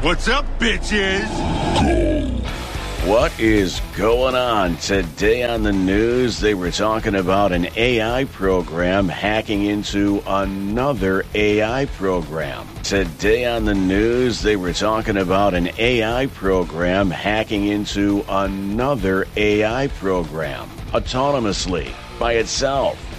What's up, bitches? What is going on? Today on the news, they were talking about an AI program hacking into another AI program. Today on the news, they were talking about an AI program hacking into another AI program autonomously by itself.